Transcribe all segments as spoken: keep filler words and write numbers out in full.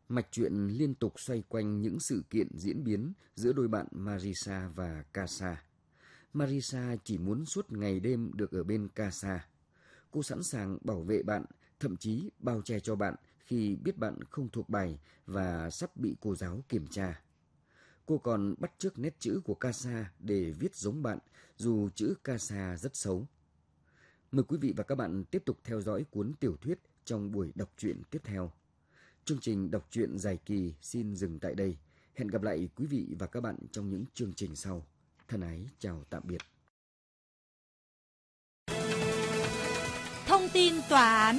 Mạch truyện liên tục xoay quanh những sự kiện diễn biến giữa đôi bạn Marisa và Casa. Marisa chỉ muốn suốt ngày đêm được ở bên Casa. Cô sẵn sàng bảo vệ bạn, thậm chí bao che cho bạn khi biết bạn không thuộc bài và sắp bị cô giáo kiểm tra. Cô còn bắt chước nét chữ của Casa để viết giống bạn, dù chữ Casa rất xấu. Mời quý vị và các bạn tiếp tục theo dõi cuốn tiểu thuyết trong buổi đọc truyện tiếp theo. Chương trình đọc truyện dài kỳ xin dừng tại đây. Hẹn gặp lại quý vị và các bạn trong những chương trình sau. Thân ái chào tạm biệt. Thông tin tòa án.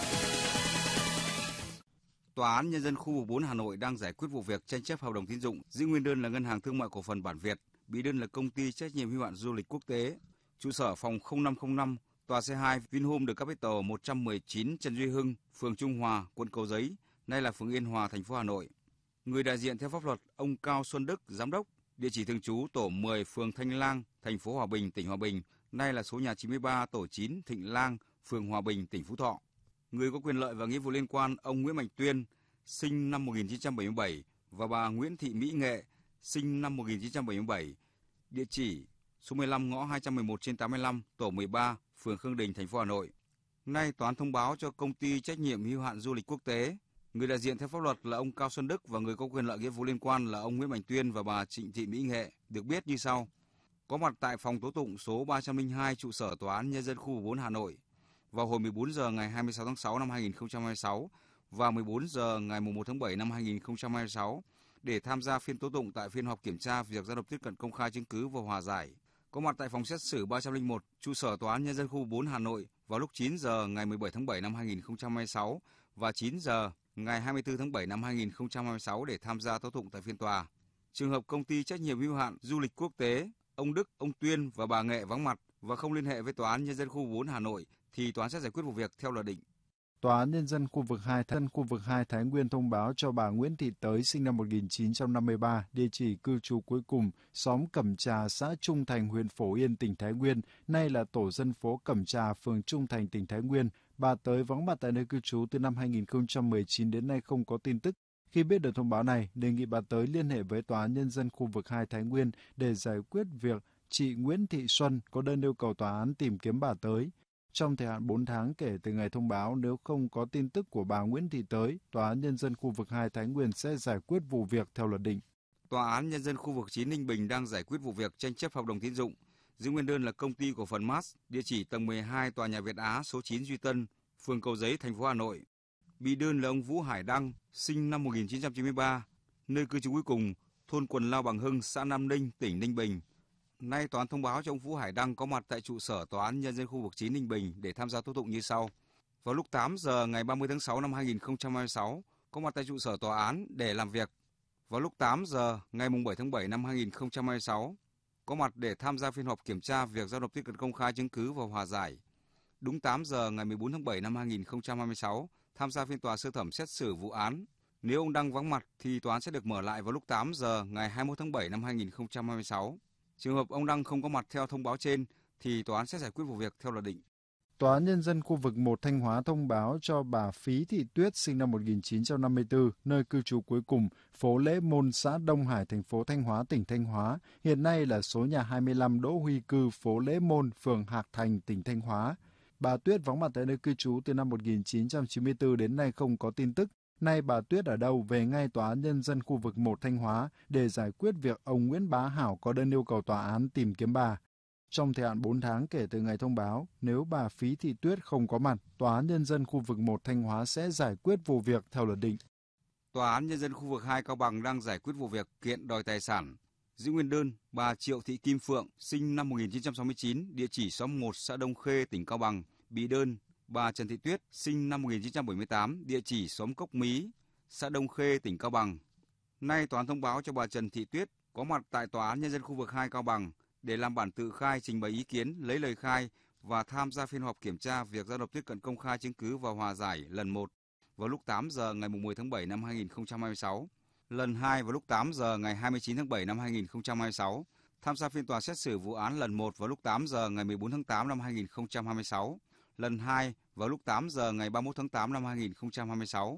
Tòa án Nhân dân khu vực bốn Hà Nội đang giải quyết vụ việc tranh chấp hợp đồng tín dụng. Giữ nguyên đơn là Ngân hàng Thương mại Cổ phần Bản Việt, bị đơn là Công ty trách nhiệm hữu hạn Du lịch Quốc tế. Trụ sở phòng không năm không năm, tòa C hai Vinhome The Capital một trăm mười chín Trần Duy Hưng, phường Trung Hòa, quận Cầu Giấy, nay là phường Yên Hòa, thành phố Hà Nội. Người đại diện theo pháp luật ông Cao Xuân Đức, giám đốc, địa chỉ thường trú tổ mười, phường Thanh Lang, thành phố Hòa Bình, tỉnh Hòa Bình, nay là số nhà chín mươi ba, tổ chín, Thịnh Lang, phường Hòa Bình, tỉnh Phú Thọ. Người có quyền lợi và nghĩa vụ liên quan ông Nguyễn Mạnh Tuyên, sinh năm một nghìn chín trăm bảy mươi bảy, và bà Nguyễn Thị Mỹ Nghệ, sinh năm một nghìn chín trăm bảy mươi bảy, địa chỉ số mười lăm ngõ hai trăm mười một trên tám mươi lăm, tổ mười ba, phường Khương Đình, thành phố Hà Nội. Nay tòa án thông báo cho Công ty trách nhiệm hữu hạn Du lịch Quốc tế. Người đại diện theo pháp luật là ông Cao Xuân Đức và người có quyền lợi nghĩa vụ liên quan là ông Nguyễn Mạnh Tuyên và bà Trịnh Thị Mỹ Nghệ được biết như sau. Có mặt tại phòng tố tụng số ba trăm lẻ hai trụ sở Tòa án Nhân dân khu vực bốn Hà Nội vào hồi mười bốn giờ ngày hai mươi sáu tháng sáu năm hai nghìn không trăm hai mươi sáu và mười bốn giờ ngày mùng một tháng bảy năm hai nghìn không trăm hai mươi sáu để tham gia phiên tố tụng tại phiên họp kiểm tra việc giao nộp tiếp cận công khai chứng cứ và hòa giải. Có mặt tại phòng xét xử ba trăm lẻ một trụ sở Tòa án Nhân dân khu vực bốn Hà Nội vào lúc chín giờ ngày mười bảy tháng bảy năm hai nghìn không trăm hai mươi sáu và chín giờ ngày hai mươi tư tháng bảy năm hai nghìn không trăm hai mươi sáu để tham gia tố tụng tại phiên tòa. Trường hợp Công ty trách nhiệm hữu hạn Du lịch Quốc tế, ông Đức, ông Tuyên và bà Nghệ vắng mặt và không liên hệ với Tòa án Nhân dân khu vực bốn Hà Nội thì tòa án sẽ giải quyết vụ việc theo luật định. Tòa án Nhân dân khu vực hai thân khu vực hai Thái Nguyên thông báo cho bà Nguyễn Thị Tới sinh năm một nghìn chín trăm năm mươi ba, địa chỉ cư trú cuối cùng, xóm Cẩm Trà, xã Trung Thành, huyện Phổ Yên, tỉnh Thái Nguyên, nay là tổ dân phố Cẩm Trà, phường Trung Thành, tỉnh Thái Nguyên. Bà Tới vắng mặt tại nơi cư trú từ năm hai nghìn không trăm mười chín đến nay không có tin tức. Khi biết được thông báo này, đề nghị bà Tới liên hệ với Tòa án Nhân dân khu vực hai Thái Nguyên để giải quyết việc chị Nguyễn Thị Xuân có đơn yêu cầu tòa án tìm kiếm bà Tới. Trong thời hạn bốn tháng kể từ ngày thông báo, nếu không có tin tức của bà Nguyễn Thị Tới, Tòa án Nhân dân khu vực hai Thái Nguyên sẽ giải quyết vụ việc theo luật định. Tòa án Nhân dân khu vực chín Ninh Bình đang giải quyết vụ việc tranh chấp hợp đồng tín dụng. Giữ nguyên đơn là Công ty Cổ phần Mars, địa chỉ tầng mười hai tòa nhà Việt Á số chín Duy Tân, phường Cầu Giấy, thành phố Hà Nội. Bị đơn là ông Vũ Hải Đăng, sinh năm một nghìn chín trăm chín mươi ba, nơi cư trú cuối cùng, thôn Quần Lao Bằng Hưng, xã Nam Ninh, tỉnh Ninh Bình. Nay tòa án thông báo cho ông Vũ Hải Đăng có mặt tại trụ sở Tòa án Nhân dân khu vực chín Ninh Bình để tham gia tố tụng như sau. Vào lúc tám giờ ngày ba mươi tháng sáu năm hai nghìn không trăm hai mươi sáu, có mặt tại trụ sở tòa án để làm việc. Vào lúc tám giờ ngày mùng bảy tháng bảy năm hai nghìn không trăm hai mươi sáu, có mặt để tham gia phiên họp kiểm tra việc giao nộp tiếp cận công khai chứng cứ và hòa giải. Đúng tám giờ ngày mười bốn tháng bảy năm hai nghìn không trăm hai mươi sáu, tham gia phiên tòa sơ thẩm xét xử vụ án. Nếu ông Đăng vắng mặt thì tòa án sẽ được mở lại vào lúc tám giờ ngày hai mươi mốt tháng bảy năm hai nghìn không trăm hai mươi sáu. Trường hợp ông Đăng không có mặt theo thông báo trên thì tòa án sẽ giải quyết vụ việc theo luật định. Tòa án Nhân dân khu vực một Thanh Hóa thông báo cho bà Phí Thị Tuyết sinh năm một nghìn chín trăm năm mươi tư, nơi cư trú cuối cùng, phố Lễ Môn, xã Đông Hải, thành phố Thanh Hóa, tỉnh Thanh Hóa, hiện nay là số nhà hai mươi lăm Đỗ Huy Cư, phố Lễ Môn, phường Hạc Thành, tỉnh Thanh Hóa. Bà Tuyết vắng mặt tại nơi cư trú từ năm một nghìn chín trăm chín mươi tư đến nay không có tin tức. Nay bà Tuyết ở đâu về ngay Tòa án Nhân dân khu vực một Thanh Hóa để giải quyết việc ông Nguyễn Bá Hảo có đơn yêu cầu tòa án tìm kiếm bà. Trong thời hạn bốn tháng kể từ ngày thông báo, nếu bà Phí Thị Tuyết không có mặt, Tòa án Nhân dân khu vực một Thanh Hóa sẽ giải quyết vụ việc theo luật định. Tòa án Nhân dân khu vực hai Cao Bằng đang giải quyết vụ việc kiện đòi tài sản. Giữ nguyên đơn, bà Triệu Thị Kim Phượng, sinh năm một nghìn chín trăm sáu mươi chín, địa chỉ xóm một, xã Đông Khê, tỉnh Cao Bằng, bị đơn. Bà Trần Thị Tuyết, sinh năm một nghìn chín trăm bảy mươi tám, địa chỉ xóm Cốc Mí, xã Đông Khê, tỉnh Cao Bằng. Nay tòa án thông báo cho bà Trần Thị Tuyết có mặt tại Tòa án Nhân dân khu vực hai Cao Bằng để làm bản tự khai, trình bày ý kiến, lấy lời khai và tham gia phiên họp kiểm tra việc giao nộp tiếp cận công khai chứng cứ và hòa giải lần một vào lúc tám giờ ngày mười tháng bảy năm hai nghìn không trăm hai mươi sáu, lần hai vào lúc tám giờ ngày hai mươi chín tháng bảy năm hai nghìn không trăm hai mươi sáu, tham gia phiên tòa xét xử vụ án lần một vào lúc tám giờ ngày mười bốn tháng tám năm hai nghìn không trăm hai mươi sáu, lần hai vào lúc tám giờ ngày ba mươi mốt tháng tám năm hai nghìn không trăm hai mươi sáu.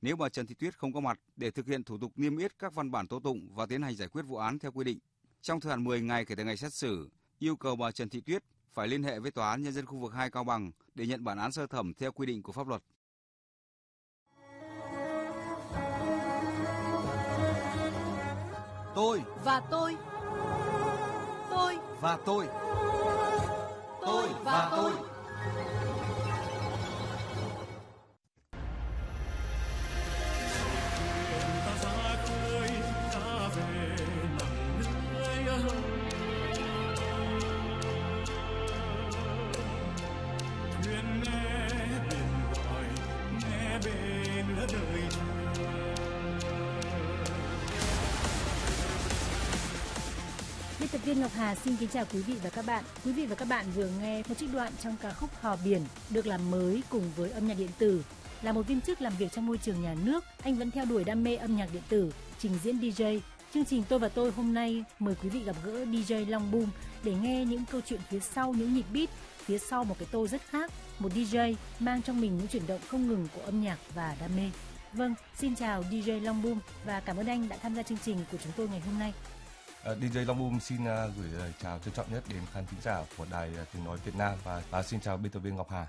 nếu bà Trần Thị Tuyết không có mặt để thực hiện thủ tục niêm yết các văn bản tố tụng và tiến hành giải quyết vụ án theo quy định. Trong thời hạn mười ngày kể từ ngày xét xử, yêu cầu bà Trần Thị Tuyết phải liên hệ với Tòa án Nhân dân khu vực hai Cao Bằng để nhận bản án sơ thẩm theo quy định của pháp luật. Tôi và tôi. Tôi và tôi. Tôi và tôi. Biên tập viên Ngọc Hà xin kính chào quý vị và các bạn. Quý vị và các bạn vừa nghe một trích đoạn trong ca khúc Hò Biển được làm mới cùng với âm nhạc điện tử. Là một viên chức làm việc trong môi trường nhà nước, anh vẫn theo đuổi đam mê âm nhạc điện tử, trình diễn đi jay. Chương trình Tôi và Tôi hôm nay mời quý vị gặp gỡ đi jay Long Boom để nghe những câu chuyện phía sau những nhịp beat, phía sau một cái tôi rất khác, một đi jay mang trong mình những chuyển động không ngừng của âm nhạc và đam mê. Vâng, xin chào đi jay Long Boom và cảm ơn anh đã tham gia chương trình của chúng tôi ngày hôm nay. Uh, đi jay Long Boom xin uh, gửi lời chào trân trọng nhất đến khán thính giả của Đài uh, Tiếng Nói Việt Nam và, và xin chào biên tập viên Ngọc Hà.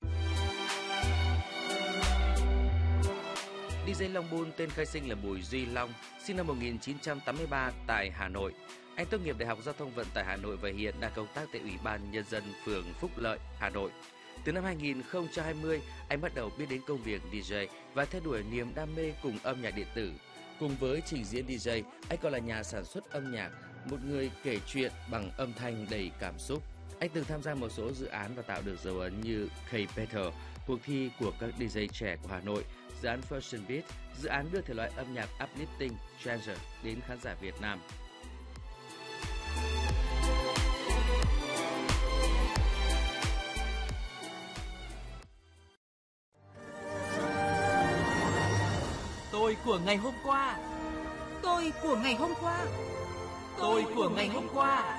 đi jay Long Boom tên khai sinh là Bùi Duy Long, sinh năm một nghìn chín trăm tám mươi ba tại Hà Nội. Anh tốt nghiệp Đại học Giao thông Vận tải Hà Nội và hiện đang công tác tại Ủy ban Nhân dân phường Phúc Lợi, Hà Nội. Từ năm hai nghìn không trăm hai mươi, anh bắt đầu biết đến công việc đi jay và theo đuổi niềm đam mê cùng âm nhạc điện tử. Cùng với trình diễn đi jay, anh còn là nhà sản xuất âm nhạc, một người kể chuyện bằng âm thanh đầy cảm xúc. Anh từng tham gia một số dự án và tạo được dấu ấn như K-Battle, cuộc thi của các đi jay trẻ của Hà Nội, dự án Fusion Beat, dự án đưa thể loại âm nhạc uplifting, trance đến khán giả Việt Nam. Tôi của ngày hôm qua. Tôi của ngày hôm qua. Tôi của ngày hôm qua.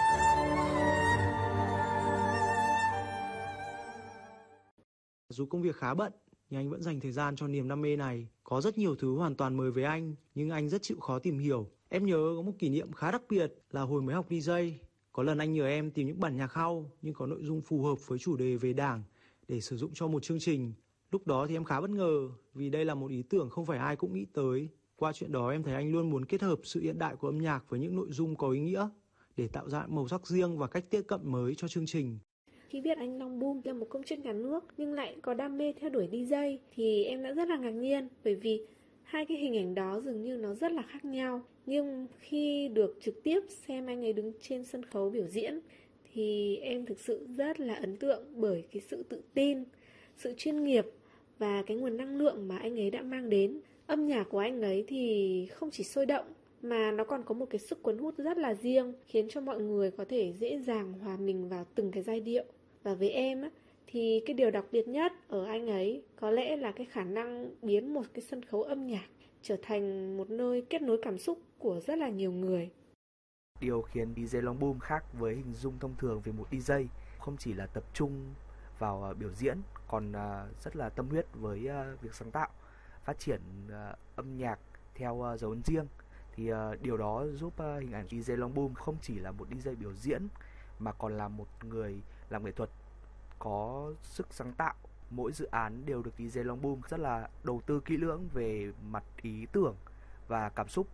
Dù công việc khá bận, nhưng anh vẫn dành thời gian cho niềm đam mê này. Có rất nhiều thứ hoàn toàn mới với anh, nhưng anh rất chịu khó tìm hiểu. Em nhớ có một kỷ niệm khá đặc biệt là hồi mới học đi jay. Có lần anh nhờ em tìm những bản nhạc house nhưng có nội dung phù hợp với chủ đề về Đảng để sử dụng cho một chương trình. Lúc đó thì em khá bất ngờ vì đây là một ý tưởng không phải ai cũng nghĩ tới. Qua chuyện đó em thấy anh luôn muốn kết hợp sự hiện đại của âm nhạc với những nội dung có ý nghĩa để tạo ra màu sắc riêng và cách tiếp cận mới cho chương trình. Khi biết anh Long Boom là một công chức nhà nước nhưng lại có đam mê theo đuổi đi jay thì em đã rất là ngạc nhiên, bởi vì hai cái hình ảnh đó dường như nó rất là khác nhau. Nhưng khi được trực tiếp xem anh ấy đứng trên sân khấu biểu diễn thì em thực sự rất là ấn tượng bởi cái sự tự tin, sự chuyên nghiệp và cái nguồn năng lượng mà anh ấy đã mang đến. Âm nhạc của anh ấy thì không chỉ sôi động mà nó còn có một cái sức cuốn hút rất là riêng, khiến cho mọi người có thể dễ dàng hòa mình vào từng cái giai điệu. Và với em á, thì cái điều đặc biệt nhất ở anh ấy có lẽ là cái khả năng biến một cái sân khấu âm nhạc trở thành một nơi kết nối cảm xúc của rất là nhiều người. Điều khiến đi jay Long Boom khác với hình dung thông thường về một đi jay không chỉ là tập trung vào biểu diễn, còn rất là tâm huyết với việc sáng tạo, phát triển âm nhạc theo dấu ấn riêng. Thì điều đó giúp hình ảnh đi jay Long Boom không chỉ là một đi jay biểu diễn mà còn là một người làm nghệ thuật có sức sáng tạo. Mỗi dự án đều được đi jay Long Boom rất là đầu tư kỹ lưỡng về mặt ý tưởng và cảm xúc.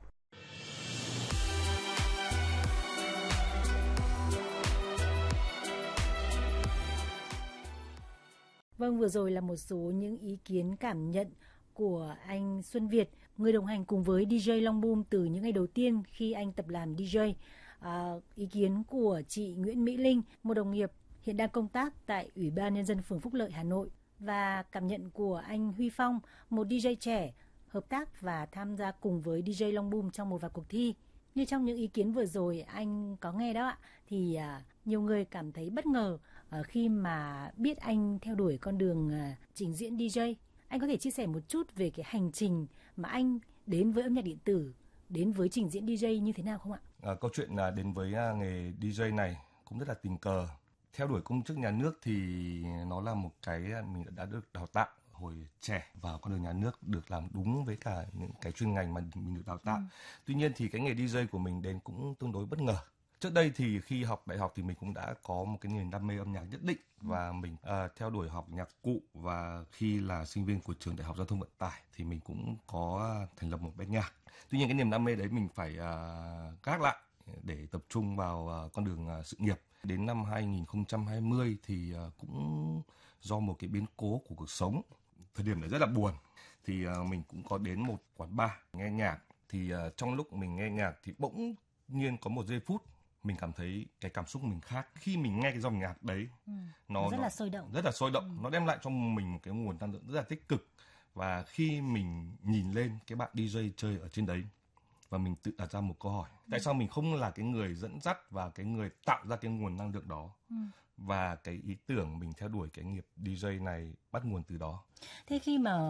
Vâng, vừa rồi là một số những ý kiến cảm nhận của anh Xuân Việt, người đồng hành cùng với đi jay Long Boom từ những ngày đầu tiên khi anh tập làm đi jay. À, ý kiến của chị Nguyễn Mỹ Linh, một đồng nghiệp hiện đang công tác tại Ủy ban Nhân dân phường Phúc Lợi, Hà Nội. Và cảm nhận của anh Huy Phong, một đi jay trẻ, hợp tác và tham gia cùng với đi jay Long Boom trong một vài cuộc thi. Như trong những ý kiến vừa rồi anh có nghe đó ạ, thì à, nhiều người cảm thấy bất ngờ à, khi mà biết anh theo đuổi con đường à, trình diễn đi jay. Anh có thể chia sẻ một chút về cái hành trình mà anh đến với âm nhạc điện tử, đến với trình diễn đi jay như thế nào không ạ? À, câu chuyện là đến với à, nghề đi jay này cũng rất là tình cờ. Theo đuổi công chức nhà nước thì nó là một cái mình đã được đào tạo hồi trẻ vào con đường nhà nước được làm đúng với cả những cái chuyên ngành mà mình được đào tạo. Ừ. Tuy nhiên thì cái nghề đi jay của mình đến cũng tương đối bất ngờ. Trước đây thì khi học đại học thì mình cũng đã có một cái niềm đam mê âm nhạc nhất định và mình uh, theo đuổi học nhạc cụ, và khi là sinh viên của trường Đại học Giao thông Vận tải thì mình cũng có thành lập một ban nhạc. Tuy nhiên cái niềm đam mê đấy mình phải uh, gác lại để tập trung vào uh, con đường uh, sự nghiệp. Đến năm hai không hai không thì uh, cũng do một cái biến cố của cuộc sống, thời điểm đấy rất là buồn, thì uh, mình cũng có đến một quán bar nghe nhạc. Thì uh, trong lúc mình nghe nhạc thì bỗng nhiên có một giây phút mình cảm thấy cái cảm xúc mình khác. Khi mình nghe cái dòng nhạc đấy, ừ. nó rất nó, là sôi động, rất là sôi động, ừ. nó đem lại cho mình một cái nguồn năng lượng rất là tích cực. Và khi mình nhìn lên cái bạn đi jay chơi ở trên đấy, và mình tự đặt ra một câu hỏi, tại sao mình không là cái người dẫn dắt và cái người tạo ra cái nguồn năng lượng đó? Ừ. Và cái ý tưởng mình theo đuổi cái nghiệp đi jay này bắt nguồn từ đó. Thế khi mà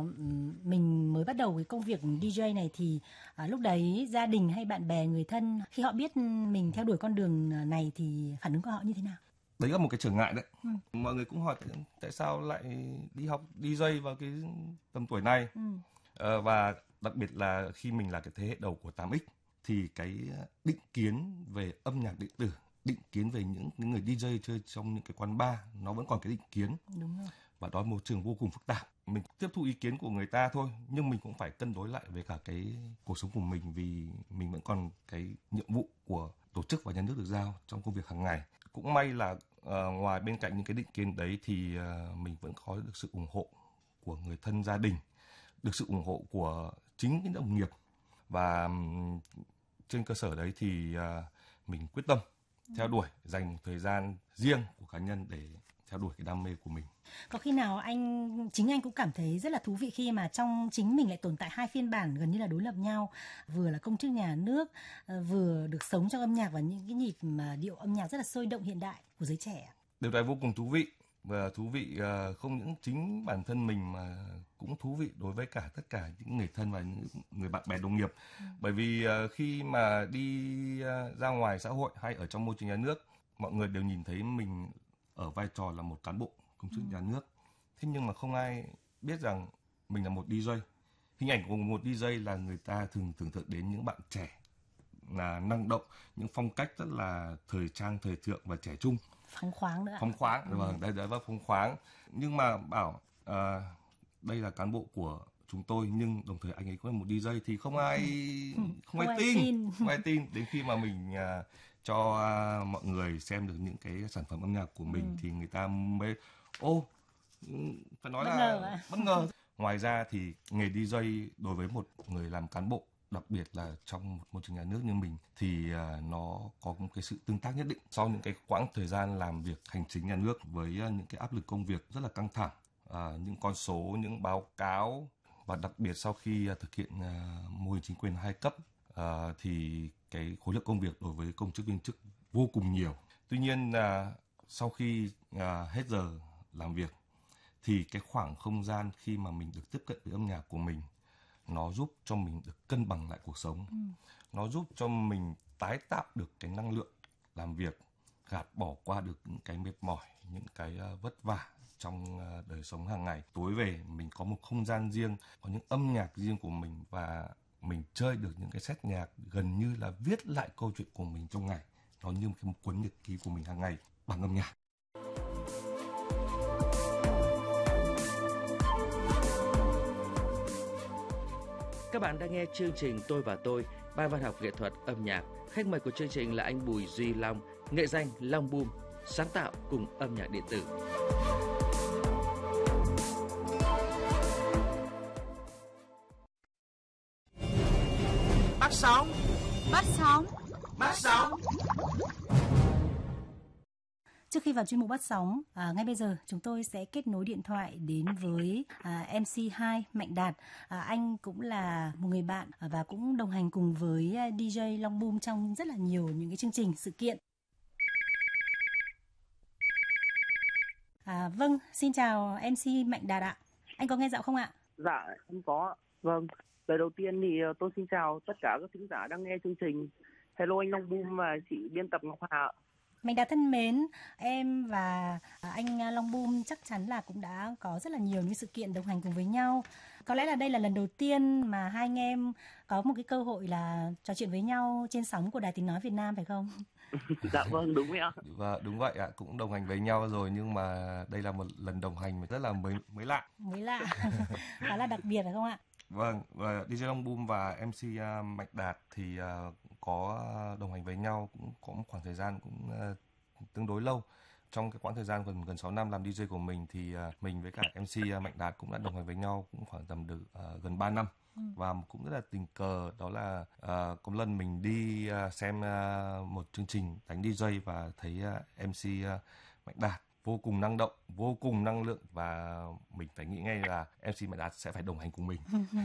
mình mới bắt đầu cái công việc đi jay này thì à, lúc đấy gia đình hay bạn bè, người thân khi họ biết mình theo đuổi con đường này thì phản ứng của họ như thế nào? Đấy là một cái trở ngại đấy. Ừ. Mọi người cũng hỏi tại sao lại đi học đi jay vào cái tầm tuổi này. Ừ. À, và đặc biệt là khi mình là cái thế hệ đầu của tám ích thì cái định kiến về âm nhạc điện tử, định kiến về những, những người đi jay chơi trong những cái quán bar, nó vẫn còn cái định kiến. Đúng rồi. Và đó là một trường vô cùng phức tạp. Mình tiếp thu ý kiến của người ta thôi, nhưng mình cũng phải cân đối lại với cả cái cuộc sống của mình, vì mình vẫn còn cái nhiệm vụ của tổ chức và nhà nước được giao trong công việc hàng ngày. Cũng may là uh, ngoài bên cạnh những cái định kiến đấy thì uh, mình vẫn có được sự ủng hộ của người thân, gia đình, được sự ủng hộ của chính những đồng nghiệp. Và um, trên cơ sở đấy thì uh, mình quyết tâm theo đuổi, dành một thời gian riêng của cá nhân để theo đuổi cái đam mê của mình. Có khi nào anh chính anh cũng cảm thấy rất là thú vị khi mà trong chính mình lại tồn tại hai phiên bản gần như là đối lập nhau, vừa là công chức nhà nước, vừa được sống trong âm nhạc và những cái nhịp mà điệu âm nhạc rất là sôi động hiện đại của giới trẻ? Điều này vô cùng thú vị, và thú vị không những chính bản thân mình mà cũng thú vị đối với cả tất cả những người thân và những người bạn bè đồng nghiệp. Ừ. Bởi vì khi mà đi ra ngoài xã hội hay ở trong môi trường nhà nước, mọi người đều nhìn thấy mình ở vai trò là một cán bộ công chức ừ. nhà nước. Thế nhưng mà không ai biết rằng mình là một đi jay. Hình ảnh của một đi jay là người ta thường tưởng tượng đến những bạn trẻ là năng động, những phong cách rất là thời trang, thời thượng và trẻ trung. Phóng khoáng nữa. Phóng khoáng, ừ. vâng, đấy, đấy là phóng khoáng. Nhưng mà bảo à, đây là cán bộ của chúng tôi, nhưng đồng thời anh ấy cũng là một đi jay thì không ai ừ. không, không ai tin. tin, không ai tin. Đến khi mà mình à, cho uh, mọi người xem được những cái sản phẩm âm nhạc của mình ừ. thì người ta mới ô phải nói bất là ngờ à? bất ngờ. Ngoài ra thì nghề đi jay đối với một người làm cán bộ, đặc biệt là trong một môi trường nhà nước như mình, thì uh, nó có một cái sự tương tác nhất định. Sau những cái quãng thời gian làm việc hành chính nhà nước với uh, những cái áp lực công việc rất là căng thẳng, uh, những con số, những báo cáo, và đặc biệt sau khi uh, thực hiện uh, mô hình chính quyền hai cấp uh, thì cái khối lượng công việc đối với công chức viên chức vô cùng nhiều. Tuy nhiên uh, sau khi uh, hết giờ làm việc thì cái khoảng không gian khi mà mình được tiếp cận với âm nhạc của mình, nó giúp cho mình được cân bằng lại cuộc sống. Ừ. Nó giúp cho mình tái tạo được cái năng lượng làm việc, gạt bỏ qua được những cái mệt mỏi, những cái uh, vất vả trong uh, đời sống hàng ngày. Tối về mình có một không gian riêng, có những âm nhạc riêng của mình, và mình chơi được những cái set nhạc gần như là viết lại câu chuyện của mình trong ngày. Nó như một cái cuốn nhật ký của mình hàng ngày bằng âm nhạc. Các bạn đang nghe chương trình Tôi và Tôi, ban văn học nghệ thuật âm nhạc. Khách mời của chương trình là anh Bùi Duy Long, nghệ danh Long Boom, sáng tạo cùng âm nhạc điện tử. Bắt sóng, bắt sóng, bắt sóng. Trước khi vào chuyên mục bắt sóng, à, ngay bây giờ chúng tôi sẽ kết nối điện thoại đến với à, em xê hai Mạnh Đạt. À, anh cũng là một người bạn và cũng đồng hành cùng với đi jay Long Boom trong rất là nhiều những cái chương trình, sự kiện. À, vâng, xin chào em xê Mạnh Đạt ạ. Anh có nghe rõ không ạ? Dạ, em có. Vâng, lời đầu tiên thì tôi xin chào tất cả các thính giả đang nghe chương trình. Hello anh Long Boom và chị biên tập Ngọc Hà. Mạnh Đạt thân mến, em và anh Long Boom chắc chắn là cũng đã có rất là nhiều những sự kiện đồng hành cùng với nhau. Có lẽ là đây là lần đầu tiên mà hai anh em có một cái cơ hội là trò chuyện với nhau trên sóng của Đài Tiếng Nói Việt Nam phải không? Dạ vâng, đúng vậy ạ. Và đúng vậy ạ, cũng đồng hành với nhau rồi nhưng mà đây là một lần đồng hành rất là mới mới lạ. Mới lạ, khá là đặc biệt phải không ạ? Vâng, và đi jay Long Boom và em xê uh, Mạnh Đạt thì uh, có đồng hành với nhau cũng có một khoảng thời gian cũng uh, tương đối lâu. Trong cái quãng thời gian gần gần sáu năm làm đi jay của mình thì uh, mình với cả em xê uh, Mạnh Đạt cũng đã đồng hành với nhau cũng khoảng tầm được uh, gần ba năm. Ừ. Và cũng rất là tình cờ đó là uh, có một lần mình đi uh, xem uh, một chương trình đánh đi jay và thấy uh, em xê uh, Mạnh Đạt vô cùng năng động, vô cùng năng lượng và mình phải nghĩ ngay là em xê Mạnh Đạt sẽ phải đồng hành cùng mình.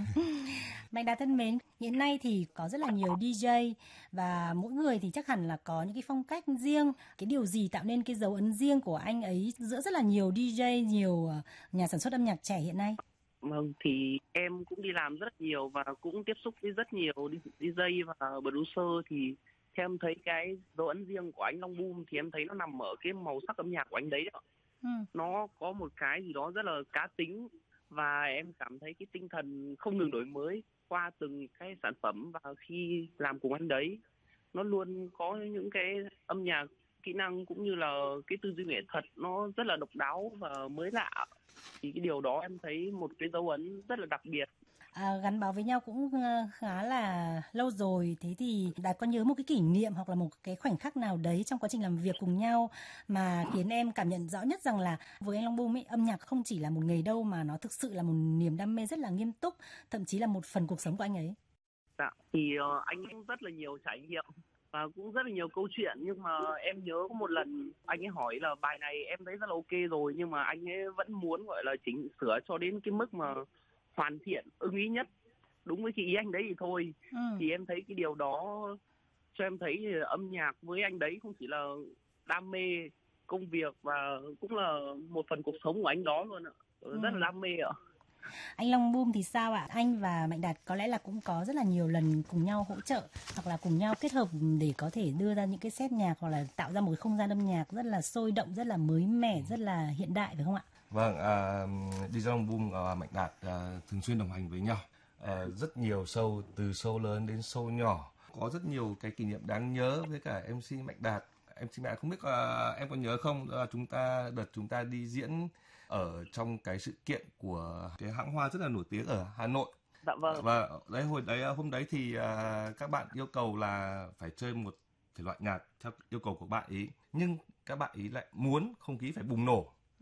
Mạnh Đạt thân mến, hiện nay thì có rất là nhiều đi jay và mỗi người thì chắc hẳn là có những cái phong cách riêng. Cái điều gì tạo nên cái dấu ấn riêng của anh ấy giữa rất là nhiều đi jay, nhiều nhà sản xuất âm nhạc trẻ hiện nay? Vâng, thì em cũng đi làm rất nhiều và cũng tiếp xúc với rất nhiều đi jay và producer thì theo em thấy cái dấu ấn riêng của anh Long Boom thì em thấy nó nằm ở cái màu sắc âm nhạc của anh đấy đó. Ừ. Nó có một cái gì đó rất là cá tính và em cảm thấy cái tinh thần không ngừng đổi mới qua từng cái sản phẩm và khi làm cùng anh đấy nó luôn có những cái âm nhạc, kỹ năng cũng như là cái tư duy nghệ thuật nó rất là độc đáo và mới lạ. Thì cái điều đó em thấy một cái dấu ấn rất là đặc biệt. À, gắn bó với nhau cũng khá là lâu rồi. Thế thì Đạt có nhớ một cái kỷ niệm hoặc là một cái khoảnh khắc nào đấy trong quá trình làm việc cùng nhau mà khiến em cảm nhận rõ nhất rằng là với anh Long Boom ấy, âm nhạc không chỉ là một nghề đâu mà nó thực sự là một niềm đam mê rất là nghiêm túc, thậm chí là một phần cuộc sống của anh ấy? Dạ, thì uh, anh cũng rất là nhiều trải nghiệm và cũng rất là nhiều câu chuyện, nhưng mà em nhớ có một lần anh ấy hỏi là bài này em thấy rất là ok rồi nhưng mà anh ấy vẫn muốn gọi là chỉnh sửa cho đến cái mức mà hoàn thiện, ưng ý nhất, đúng với cái ý anh đấy thì thôi. Ừ. Thì em thấy cái điều đó cho em thấy âm nhạc với anh đấy không chỉ là đam mê công việc và cũng là một phần cuộc sống của anh đó luôn ạ. Ừ. Rất là đam mê ạ. Anh Long Boom thì sao ạ? Anh và Mạnh Đạt có lẽ là cũng có rất là nhiều lần cùng nhau hỗ trợ hoặc là cùng nhau kết hợp để có thể đưa ra những cái set nhạc hoặc là tạo ra một cái không gian âm nhạc rất là sôi động, rất là mới mẻ, rất là hiện đại phải không ạ? Vâng, uh, đi jay Long Boom và uh, Mạnh Đạt uh, thường xuyên đồng hành với nhau. Uh, rất nhiều show, từ show lớn đến show nhỏ. Có rất nhiều cái kỷ niệm đáng nhớ với cả em xê Mạnh Đạt. em xê Mạnh Đạt không biết uh, em có nhớ không? Uh, chúng ta đợt chúng ta đi diễn ở trong cái sự kiện của cái hãng hoa rất là nổi tiếng ở Hà Nội. Dạ vâng. Và đấy hồi đấy hôm đấy thì uh, các bạn yêu cầu là phải chơi một thể loại nhạc theo yêu cầu của bạn ý, nhưng các bạn ý lại muốn không khí phải bùng nổ. Ừ.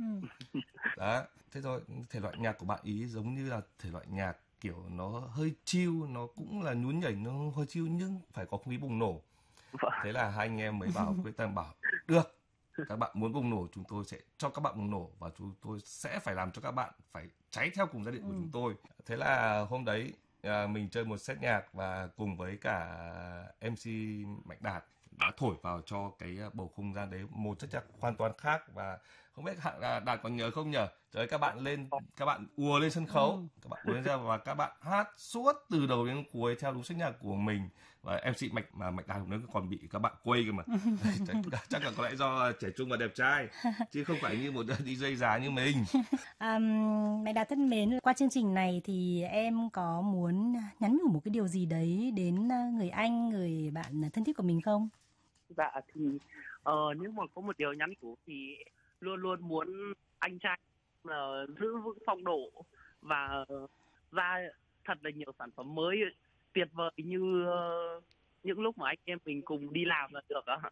Đó, thế rồi thể loại nhạc của bạn ý giống như là thể loại nhạc kiểu nó hơi chill, nó cũng là nhún nhảy, nó hơi chill nhưng phải có không khí bùng nổ. Thế là hai anh em mới bảo quyết tâm bảo được, các bạn muốn bùng nổ chúng tôi sẽ cho các bạn bùng nổ và chúng tôi sẽ phải làm cho các bạn phải cháy theo cùng giai điệu của ừ. chúng tôi. Thế là hôm đấy mình chơi một set nhạc và cùng với cả em xê Mạnh Đạt đã thổi vào cho cái bầu không gian đấy một chất nhạc hoàn toàn khác. Và không biết Đạt còn nhớ không nhờ, trời, các bạn lên, các bạn ùa lên sân khấu, ừ. các bạn ùa lên ra và các bạn hát suốt từ đầu đến cuối theo đúng sách nhạc của mình. Và em xê Mạnh mà Mạnh Đạt nó còn bị các bạn quay cơ mà. chắc, chắc là có lẽ do trẻ trung và đẹp trai chứ không phải như một đi jay già như mình. À, Mạnh Đạt thân mến, qua chương trình này thì em có muốn nhắn nhủ một cái điều gì đấy đến người anh, người bạn thân thiết của mình không? Dạ thì uh, nếu mà có một điều nhắn nhủ thì luôn luôn muốn anh trai là giữ vững phong độ và ra thật là nhiều sản phẩm mới tuyệt vời như uh, những lúc mà anh em mình cùng đi làm là được ạ.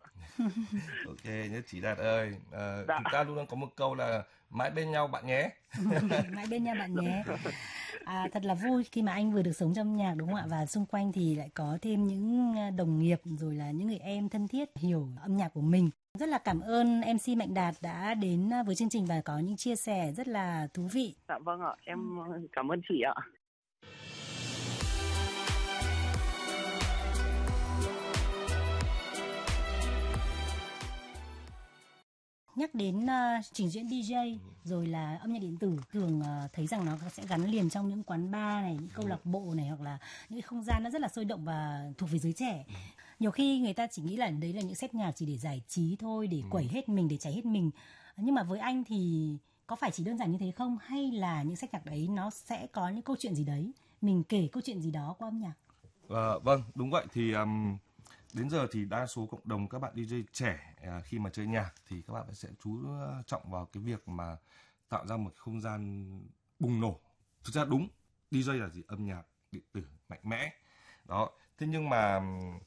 Ok, nhất trí Đạt ơi, uh, dạ. chúng ta luôn luôn có một câu là mãi bên nhau bạn nhé. Mãi bên nhau bạn nhé. À, thật là vui khi mà anh vừa được sống trong nhạc đúng không ạ, và xung quanh thì lại có thêm những đồng nghiệp rồi là những người em thân thiết hiểu âm nhạc của mình. Rất là cảm ơn em xê Mạnh Đạt đã đến với chương trình và có những chia sẻ rất là thú vị. Dạ vâng ạ, em cảm ơn chị ạ. Nhắc đến uh, trình diễn đi jay rồi là âm nhạc điện tử, thường uh, thấy rằng nó sẽ gắn liền trong những quán bar này, những câu lạc bộ này, hoặc là những không gian nó rất là sôi động và thuộc về giới trẻ. Nhiều khi người ta chỉ nghĩ là đấy là những set nhạc chỉ để giải trí thôi, để quẩy hết mình, để cháy hết mình. Nhưng mà với anh thì có phải chỉ đơn giản như thế không? Hay là những set nhạc đấy nó sẽ có những câu chuyện gì đấy, mình kể câu chuyện gì đó qua âm nhạc? À, vâng, đúng vậy. Thì um, đến giờ thì đa số cộng đồng các bạn đi jay trẻ à, khi mà chơi nhạc thì các bạn sẽ chú trọng vào cái việc mà tạo ra một không gian bùng nổ. Thực ra đúng, đi jay là gì? Âm nhạc điện tử mạnh mẽ. Đó. Thế nhưng mà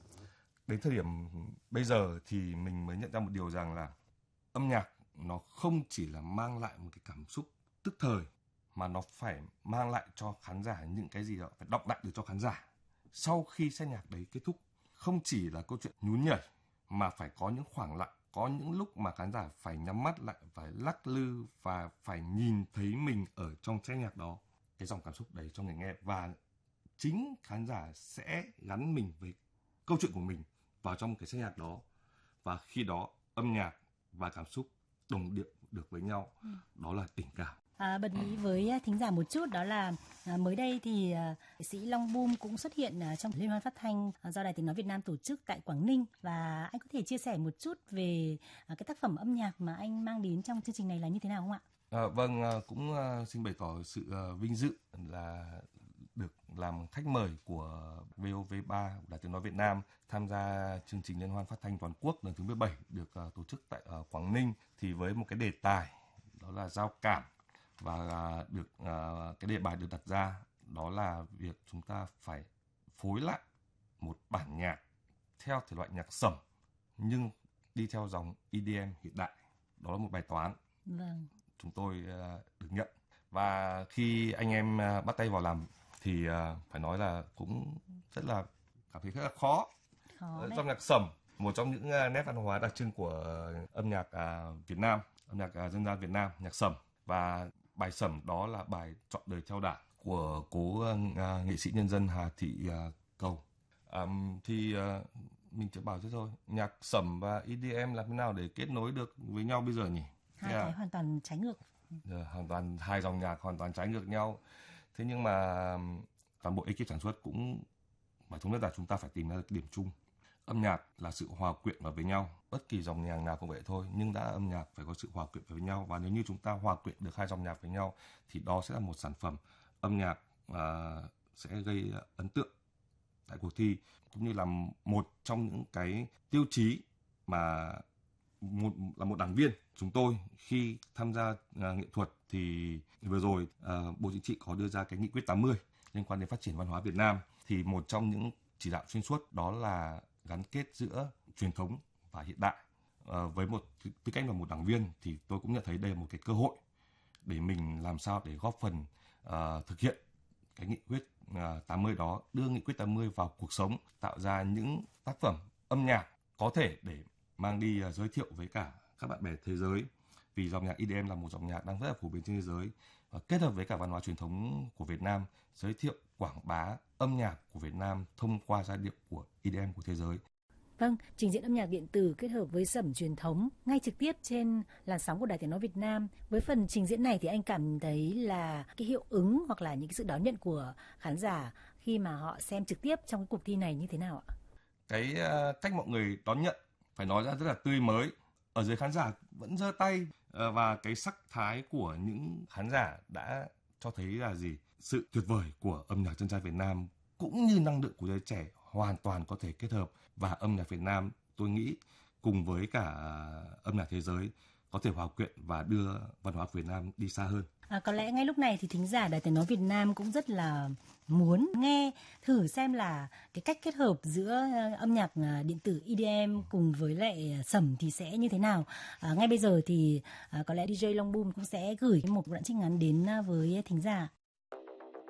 đến thời điểm bây giờ thì mình mới nhận ra một điều rằng là âm nhạc nó không chỉ là mang lại một cái cảm xúc tức thời, mà nó phải mang lại cho khán giả những cái gì đó, phải đọng lại được cho khán giả. Sau khi set nhạc đấy kết thúc, không chỉ là câu chuyện nhún nhảy, mà phải có những khoảng lặng, có những lúc mà khán giả phải nhắm mắt lại, phải lắc lư và phải nhìn thấy mình ở trong set nhạc đó, cái dòng cảm xúc đấy cho người nghe, và chính khán giả sẽ gắn mình với câu chuyện của mình vào trong cái set nhạc đó, và khi đó âm nhạc và cảm xúc đồng điệu được với nhau, ừ. đó là tình cảm. À, bật mí với thính giả một chút, đó là à, mới đây thì à, nghệ sĩ Long Boom cũng xuất hiện à, trong liên hoan phát thanh à, do Đài Tiếng nói Việt Nam tổ chức tại Quảng Ninh, và anh có thể chia sẻ một chút về à, cái tác phẩm âm nhạc mà anh mang đến trong chương trình này là như thế nào không ạ? À, vâng, cũng uh, xin bày tỏ sự uh, vinh dự là được làm khách mời của vê o vê ba, Đài Tiếng nói Việt Nam, tham gia chương trình liên hoan phát thanh toàn quốc lần thứ mười bảy được uh, tổ chức tại uh, Quảng Ninh, thì với một cái đề tài đó là giao cảm, và uh, được uh, cái đề bài được đặt ra đó là việc chúng ta phải phối lại một bản nhạc theo thể loại nhạc sẩm nhưng đi theo dòng e đê em hiện đại. Đó là một bài toán. Vâng. Chúng tôi uh, được nhận, và khi anh em uh, bắt tay vào làm thì uh, phải nói là cũng rất là cảm thấy rất là khó. Khó trong nhạc sẩm, một trong những uh, nét văn hóa đặc trưng của uh, âm nhạc uh, Việt Nam, âm nhạc uh, dân gian Việt Nam, nhạc sẩm, và bài sẩm đó là bài Trọn đời theo đảng của cố uh, nghệ sĩ nhân dân Hà Thị uh, Cầu. Um, thì uh, mình chỉ bảo thế thôi, nhạc sẩm và e đê em làm thế nào để kết nối được với nhau bây giờ nhỉ? Hai cái hoàn toàn trái ngược. Yeah, hoàn toàn hai dòng nhạc hoàn toàn trái ngược nhau. Thế nhưng mà toàn bộ ekip sản xuất cũng phải thống nhất là chúng ta phải tìm ra cái điểm chung. Âm nhạc là sự hòa quyện vào với nhau. Bất kỳ dòng nhạc nào cũng vậy thôi, nhưng đã âm nhạc phải có sự hòa quyện với nhau, và nếu như chúng ta hòa quyện được hai dòng nhạc với nhau thì đó sẽ là một sản phẩm âm nhạc uh, sẽ gây ấn tượng tại cuộc thi, cũng như là một trong những cái tiêu chí mà một là một đảng viên chúng tôi khi tham gia uh, nghệ thuật thì vừa rồi uh, Bộ Chính trị có đưa ra cái nghị quyết tám mươi liên quan đến phát triển văn hóa Việt Nam, thì một trong những chỉ đạo xuyên suốt đó là gắn kết giữa truyền thống và hiện đại. Uh, với một tư cách là một đảng viên thì tôi cũng nhận thấy đây là một cái cơ hội để mình làm sao để góp phần uh, thực hiện cái nghị quyết uh, tám mươi đó, đưa nghị quyết tám mươi vào cuộc sống, tạo ra những tác phẩm âm nhạc có thể để mang đi uh, giới thiệu với cả các bạn bè thế giới, vì dòng nhạc e đê em là một dòng nhạc đang rất là phổ biến trên thế giới, và kết hợp với cả văn hóa truyền thống của Việt Nam, giới thiệu quảng bá âm nhạc của Việt Nam thông qua giai điệu của e đê em của thế giới. Vâng, trình diễn âm nhạc điện tử kết hợp với sẩm truyền thống ngay trực tiếp trên làn sóng của Đài Tiếng nói Việt Nam. Với phần trình diễn này thì anh cảm thấy là cái hiệu ứng hoặc là những cái sự đón nhận của khán giả khi mà họ xem trực tiếp trong cái cuộc thi này như thế nào ạ? Cái uh, cách mọi người đón nhận phải nói ra rất là tươi mới. Ở dưới khán giả vẫn giơ tay, uh, và cái sắc thái của những khán giả đã cho thấy là gì? Sự tuyệt vời của âm nhạc dân gian Việt Nam cũng như năng lượng của giới trẻ hoàn toàn có thể kết hợp, và âm nhạc Việt Nam tôi nghĩ cùng với cả âm nhạc thế giới có thể hòa quyện và đưa văn hóa Việt Nam đi xa hơn. À, có lẽ ngay lúc này thì thính giả Đài Tiếng nói Việt Nam cũng rất là muốn nghe thử xem là cái cách kết hợp giữa âm nhạc điện tử e đê em cùng với lại sẩm thì sẽ như thế nào. À, ngay bây giờ thì à, có lẽ đi jay Long Boom cũng sẽ gửi một đoạn trích ngắn đến với thính giả.